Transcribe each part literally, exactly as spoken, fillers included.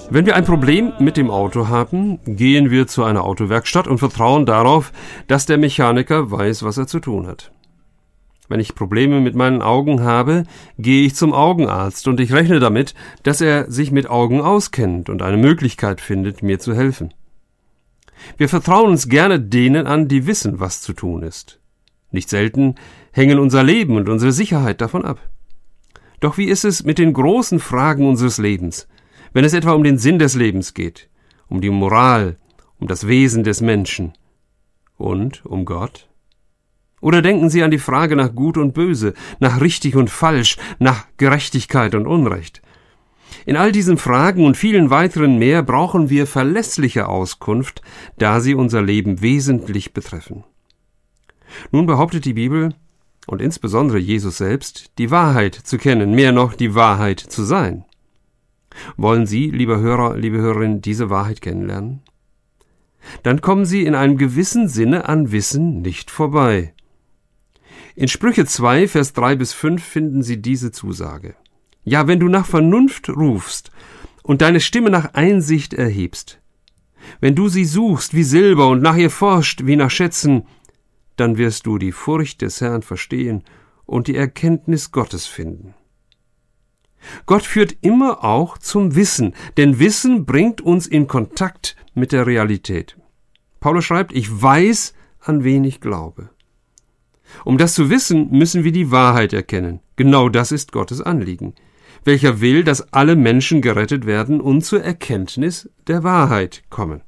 Wenn wir ein Problem mit dem Auto haben, gehen wir zu einer Autowerkstatt und vertrauen darauf, dass der Mechaniker weiß, was er zu tun hat. Wenn ich Probleme mit meinen Augen habe, gehe ich zum Augenarzt und ich rechne damit, dass er sich mit Augen auskennt und eine Möglichkeit findet, mir zu helfen. Wir vertrauen uns gerne denen an, die wissen, was zu tun ist. Nicht selten hängen unser Leben und unsere Sicherheit davon ab. Doch wie ist es mit den großen Fragen unseres Lebens, wenn es etwa um den Sinn des Lebens geht, um die Moral, um das Wesen des Menschen und um Gott? Oder denken Sie an die Frage nach Gut und Böse, nach richtig und falsch, nach Gerechtigkeit und Unrecht? In all diesen Fragen und vielen weiteren mehr brauchen wir verlässliche Auskunft, da sie unser Leben wesentlich betreffen. Nun behauptet die Bibel, und insbesondere Jesus selbst, die Wahrheit zu kennen, mehr noch die Wahrheit zu sein. Wollen Sie, lieber Hörer, liebe Hörerin, diese Wahrheit kennenlernen? Dann kommen Sie in einem gewissen Sinne an Wissen nicht vorbei. In Sprüche zwei, Vers drei bis fünf finden Sie diese Zusage. Ja, wenn du nach Vernunft rufst und deine Stimme nach Einsicht erhebst, wenn du sie suchst wie Silber und nach ihr forscht wie nach Schätzen, dann wirst du die Furcht des Herrn verstehen und die Erkenntnis Gottes finden. Gott führt immer auch zum Wissen, denn Wissen bringt uns in Kontakt mit der Realität. Paulus schreibt, ich weiß, an wen ich glaube. Um das zu wissen, müssen wir die Wahrheit erkennen. Genau das ist Gottes Anliegen, welcher will, dass alle Menschen gerettet werden und zur Erkenntnis der Wahrheit kommen.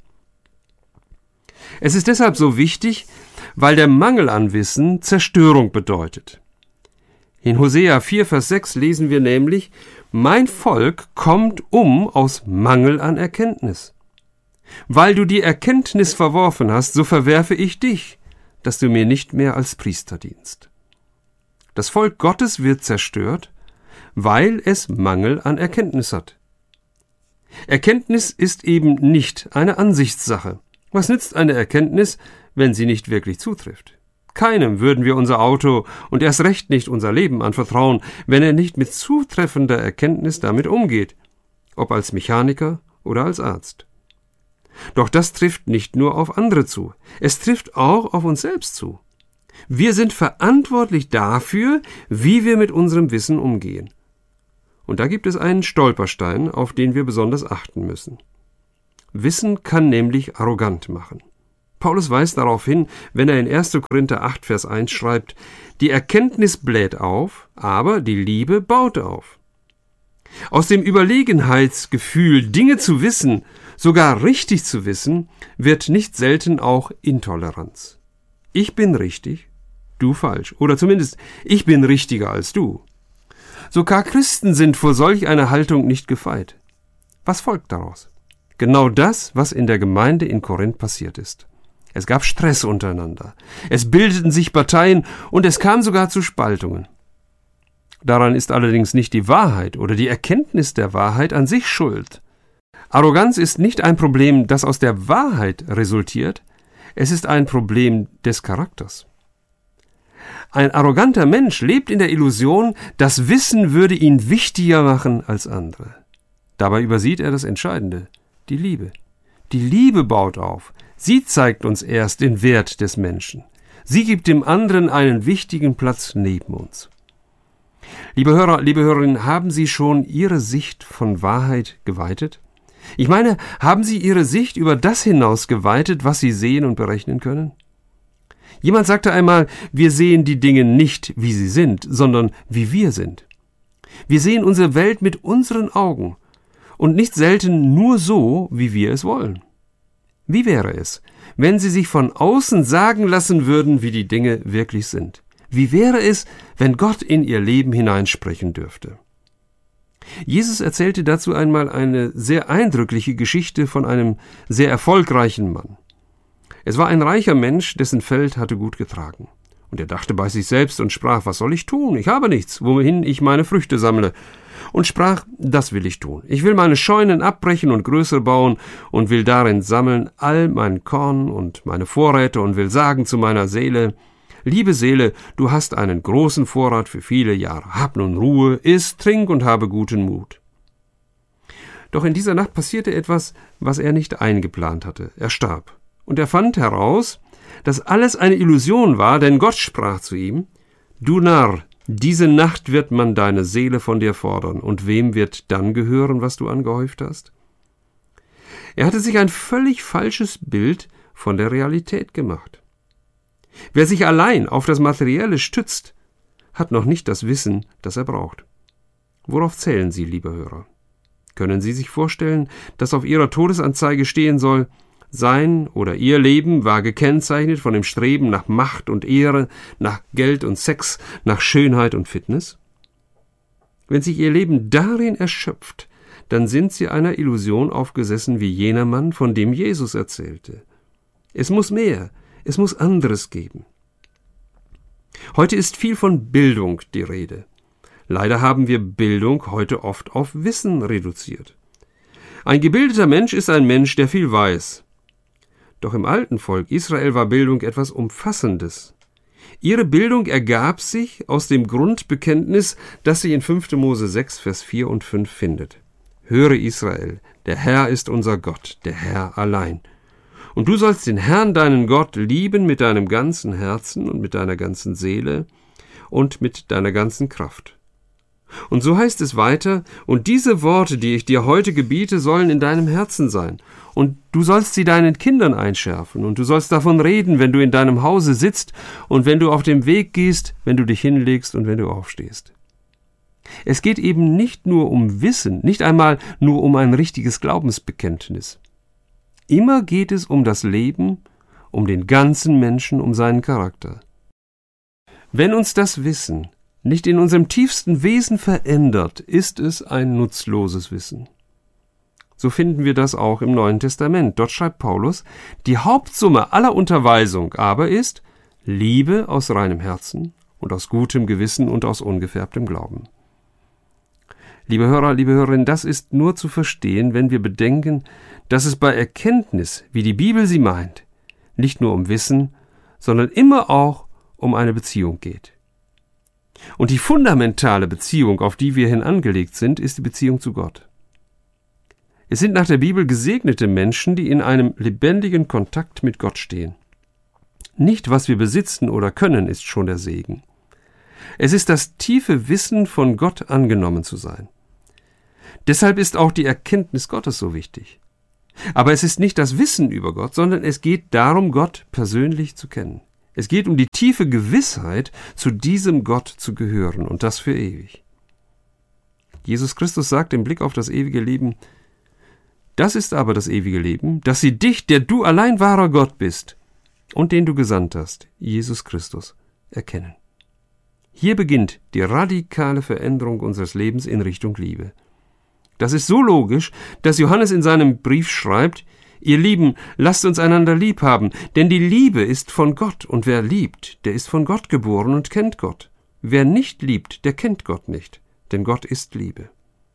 Es ist deshalb so wichtig, weil der Mangel an Wissen Zerstörung bedeutet. In Hosea vier, Vers sechs lesen wir nämlich, mein Volk kommt um aus Mangel an Erkenntnis. Weil du die Erkenntnis verworfen hast, so verwerfe ich dich, dass du mir nicht mehr als Priester dienst. Das Volk Gottes wird zerstört, weil es Mangel an Erkenntnis hat. Erkenntnis ist eben nicht eine Ansichtssache. Was nützt eine Erkenntnis, wenn sie nicht wirklich zutrifft? Keinem würden wir unser Auto und erst recht nicht unser Leben anvertrauen, wenn er nicht mit zutreffender Erkenntnis damit umgeht, ob als Mechaniker oder als Arzt. Doch das trifft nicht nur auf andere zu, es trifft auch auf uns selbst zu. Wir sind verantwortlich dafür, wie wir mit unserem Wissen umgehen. Und da gibt es einen Stolperstein, auf den wir besonders achten müssen. Wissen kann nämlich arrogant machen. Paulus weist darauf hin, wenn er in erster Korinther acht, Vers eins schreibt, die Erkenntnis bläht auf, aber die Liebe baut auf. Aus dem Überlegenheitsgefühl, Dinge zu wissen, sogar richtig zu wissen, wird nicht selten auch Intoleranz. Ich bin richtig, du falsch. Oder zumindest, ich bin richtiger als du. Sogar Christen sind vor solch einer Haltung nicht gefeit. Was folgt daraus? Genau das, was in der Gemeinde in Korinth passiert ist. Es gab Stress untereinander. Es bildeten sich Parteien und es kam sogar zu Spaltungen. Daran ist allerdings nicht die Wahrheit oder die Erkenntnis der Wahrheit an sich schuld. Arroganz ist nicht ein Problem, das aus der Wahrheit resultiert, es ist ein Problem des Charakters. Ein arroganter Mensch lebt in der Illusion, das Wissen würde ihn wichtiger machen als andere. Dabei übersieht er das Entscheidende, die Liebe. Die Liebe baut auf. Sie zeigt uns erst den Wert des Menschen. Sie gibt dem anderen einen wichtigen Platz neben uns. Liebe Hörer, liebe Hörerinnen, haben Sie schon Ihre Sicht von Wahrheit geweitet? Ich meine, haben Sie Ihre Sicht über das hinaus geweitet, was Sie sehen und berechnen können? Jemand sagte einmal, wir sehen die Dinge nicht, wie sie sind, sondern wie wir sind. Wir sehen unsere Welt mit unseren Augen und nicht selten nur so, wie wir es wollen. Wie wäre es, wenn Sie sich von außen sagen lassen würden, wie die Dinge wirklich sind? Wie wäre es, wenn Gott in Ihr Leben hineinsprechen dürfte? Jesus erzählte dazu einmal eine sehr eindrückliche Geschichte von einem sehr erfolgreichen Mann. Es war ein reicher Mensch, dessen Feld hatte gut getragen. Und er dachte bei sich selbst und sprach, was soll ich tun? Ich habe nichts, wohin ich meine Früchte sammle. Und sprach, das will ich tun. Ich will meine Scheunen abbrechen und größer bauen und will darin sammeln all mein Korn und meine Vorräte und will sagen zu meiner Seele, liebe Seele, du hast einen großen Vorrat für viele Jahre. Hab nun Ruhe, iss, trink und habe guten Mut. Doch in dieser Nacht passierte etwas, was er nicht eingeplant hatte. Er starb. Und er fand heraus, dass alles eine Illusion war, denn Gott sprach zu ihm: Du Narr, diese Nacht wird man deine Seele von dir fordern, und wem wird dann gehören, was du angehäuft hast? Er hatte sich ein völlig falsches Bild von der Realität gemacht. Wer sich allein auf das Materielle stützt, hat noch nicht das Wissen, das er braucht. Worauf zählen Sie, liebe Hörer? Können Sie sich vorstellen, dass auf Ihrer Todesanzeige stehen soll: Sein oder Ihr Leben war gekennzeichnet von dem Streben nach Macht und Ehre, nach Geld und Sex, nach Schönheit und Fitness? Wenn sich Ihr Leben darin erschöpft, dann sind Sie einer Illusion aufgesessen wie jener Mann, von dem Jesus erzählte. Es muss mehr, es muss anderes geben. Heute ist viel von Bildung die Rede. Leider haben wir Bildung heute oft auf Wissen reduziert. Ein gebildeter Mensch ist ein Mensch, der viel weiß. Doch im alten Volk Israel war Bildung etwas Umfassendes. Ihre Bildung ergab sich aus dem Grundbekenntnis, das sie in fünfter Mose sechs, Vers vier und fünf findet. Höre Israel, der Herr ist unser Gott, der Herr allein. Und du sollst den Herrn, deinen Gott, lieben mit deinem ganzen Herzen und mit deiner ganzen Seele und mit deiner ganzen Kraft. Und so heißt es weiter: Und diese Worte, die ich dir heute gebiete, sollen in deinem Herzen sein. Und du sollst sie deinen Kindern einschärfen. Und du sollst davon reden, wenn du in deinem Hause sitzt und wenn du auf dem Weg gehst, wenn du dich hinlegst und wenn du aufstehst. Es geht eben nicht nur um Wissen, nicht einmal nur um ein richtiges Glaubensbekenntnis. Immer geht es um das Leben, um den ganzen Menschen, um seinen Charakter. Wenn uns das Wissen nicht in unserem tiefsten Wesen verändert, ist es ein nutzloses Wissen. So finden wir das auch im Neuen Testament. Dort schreibt Paulus: Die Hauptsumme aller Unterweisung aber ist Liebe aus reinem Herzen und aus gutem Gewissen und aus ungefärbtem Glauben. Liebe Hörer, liebe Hörerinnen, das ist nur zu verstehen, wenn wir bedenken, dass es bei Erkenntnis, wie die Bibel sie meint, nicht nur um Wissen, sondern immer auch um eine Beziehung geht. Und die fundamentale Beziehung, auf die wir hin angelegt sind, ist die Beziehung zu Gott. Es sind nach der Bibel gesegnete Menschen, die in einem lebendigen Kontakt mit Gott stehen. Nicht, was wir besitzen oder können, ist schon der Segen. Es ist das tiefe Wissen, von Gott angenommen zu sein. Deshalb ist auch die Erkenntnis Gottes so wichtig. Aber es ist nicht das Wissen über Gott, sondern es geht darum, Gott persönlich zu kennen. Es geht um die tiefe Gewissheit, zu diesem Gott zu gehören, und das für ewig. Jesus Christus sagt im Blick auf das ewige Leben: Das ist aber das ewige Leben, dass sie dich, der du allein wahrer Gott bist und den du gesandt hast, Jesus Christus, erkennen. Hier beginnt die radikale Veränderung unseres Lebens in Richtung Liebe. Das ist so logisch, dass Johannes in seinem Brief schreibt: Ihr Lieben, lasst uns einander lieb haben, denn die Liebe ist von Gott, und wer liebt, der ist von Gott geboren und kennt Gott. Wer nicht liebt, der kennt Gott nicht, denn Gott ist Liebe.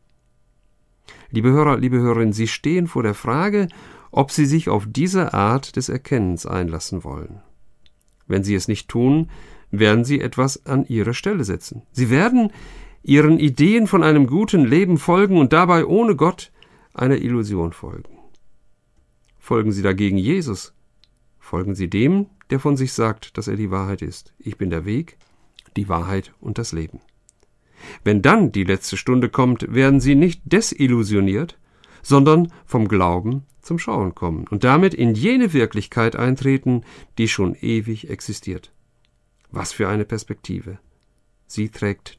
Liebe Hörer, liebe Hörerinnen, Sie stehen vor der Frage, ob Sie sich auf diese Art des Erkennens einlassen wollen. Wenn Sie es nicht tun, werden Sie etwas an Ihre Stelle setzen. Sie werden Ihren Ideen von einem guten Leben folgen und dabei ohne Gott einer Illusion folgen. Folgen Sie dagegen Jesus, folgen Sie dem, der von sich sagt, dass er die Wahrheit ist. Ich bin der Weg, die Wahrheit und das Leben. Wenn dann die letzte Stunde kommt, werden Sie nicht desillusioniert, sondern vom Glauben zum Schauen kommen und damit in jene Wirklichkeit eintreten, die schon ewig existiert. Was für eine Perspektive! Sie trägt